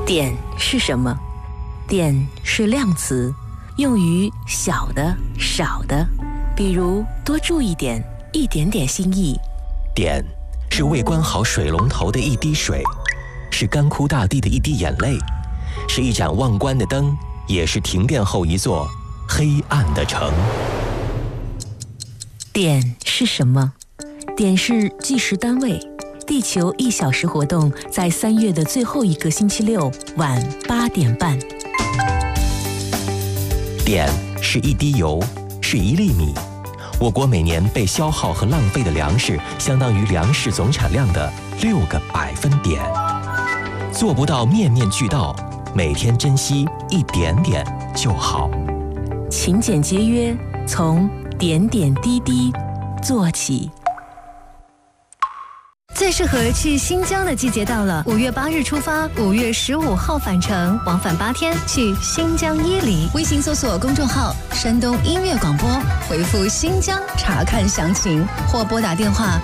点是什么？点是量词，用于小的、少的，比如多注意点、一点点心意。 点是未关好水龙头的一滴水，是干枯大地的一滴眼泪，是一盏忘关的灯，也是停电后一座黑暗的城。 点是什么？点是计时单位。地球1小时活动在3月的最后一个星期六晚8点半。 点是一滴油，是1粒米。我国每年被消耗和浪费的粮食，相当于粮食总产量的6个百分点。做不到面面俱到，每天珍惜一点点就好。 勤俭节约，从点点滴滴做起。 最适合去新疆的季节到了，5月8日出发，5月15号返程，往返8天，去新疆伊犁。微信搜索公众号“山东音乐广播”，回复“新疆”查看详情，或拨打电话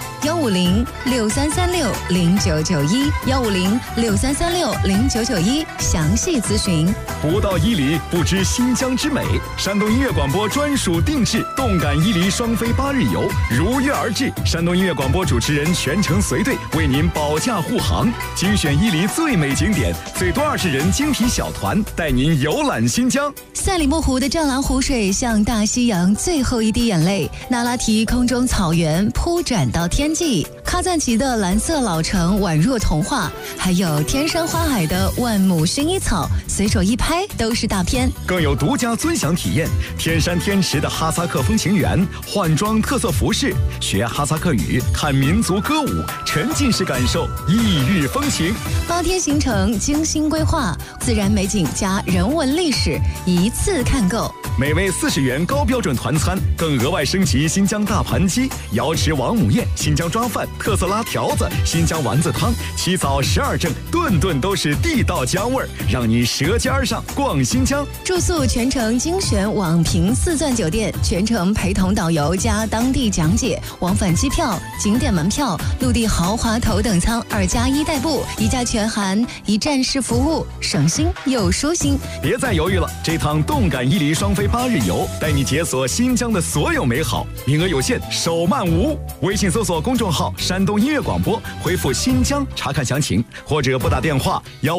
150-6336-0991，150-6336-0991，详细咨询。 不到伊犁不知新疆之美，山东音乐广播专属定制动感伊犁双飞8日游如约而至，山东音乐广播主持人全程随队为您保驾护航，精选伊犁最美景点，最多20人精品小团带您游览新疆。 赛里木湖的湛蓝湖水像大西洋最后一滴眼泪，那拉提空中草原铺展到天际，喀赞其的蓝色老城宛若童话，还有天山花海的万亩薰衣草，随手一拍都是大片。 更有独家尊享体验，天山天池的哈萨克风情园，换装特色服饰，学哈萨克语，看民族歌舞，沉浸式感受异域风情。 8天行程精心规划，自然美景加人文历史，一次看够。 每位40元高标准团餐，更额外升级新疆大盘鸡、瑶池王母宴、新疆抓饭、特色拉条子、新疆丸子汤，起早12正，顿顿都是地道姜味儿，让你舌尖上逛新疆。 住宿全程精选网评4钻酒店，全程陪同导游加当地讲解，往返机票、景点门票、陆地豪华头等舱2+1代步，一价全含，一站式服务，省心又舒心。 别再犹豫了，这趟动感伊犁双飞8日游，带你解锁新疆的所有美好，名额有限，手慢无。微信搜索公众号山东音乐广播，回复新疆查看详情，或者拨打电话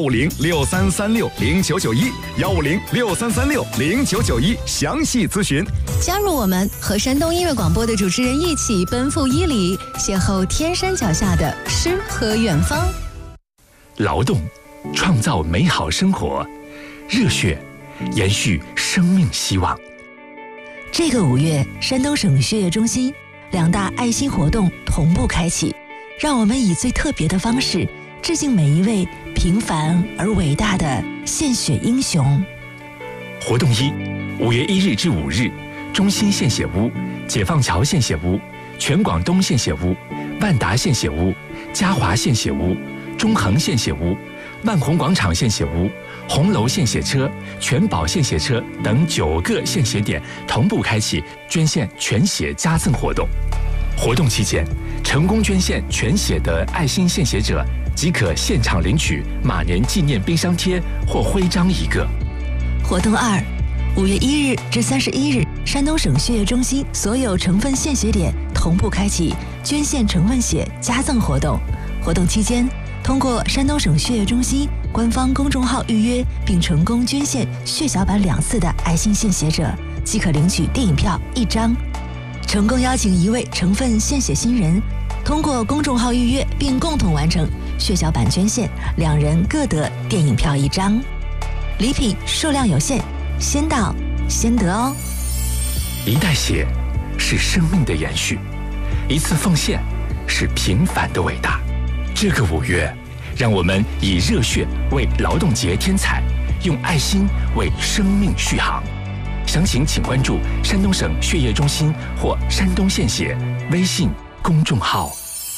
150-6336-0991，150-6336-0991，详细咨询。 加入我们，和山东音乐广播的主持人一起奔赴伊犁，邂逅天山脚下的诗和远方。 劳动，创造美好生活；热血，延续生命希望。 这个5月，山东省血液中心2大爱心活动同步开启，让我们以最特别的方式致敬每一位平凡而伟大的献血英雄。 活动1，5月1日至5日，中心献血屋、解放桥献血屋、全广东献血屋、万达献血屋、嘉华献血屋、中恒献血屋、万宏广场献血屋、红楼献血车、全宝献血车等9个献血点同步开启捐献全血加赠活动。活动期间，成功捐献全血的爱心献血者即可现场领取马年纪念冰箱贴或徽章1个。 活动2，5月1日至31日，山东省血液中心所有成分献血点同步开启捐献成分血加赠活动。活动期间，通过山东省血液中心官方公众号预约并成功捐献血小板2次的爱心献血者，即可领取电影票1张。成功邀请1位成分献血新人，通过公众号预约并共同完成血小板捐献，2人各得电影票1张。礼品数量有限，先到先得哦。 一袋血是生命的延续，一次奉献是平凡的伟大。这个5月，让我们以热血为劳动节添彩，用爱心为生命续航。详情请关注山东省血液中心或山东献血微信公众号。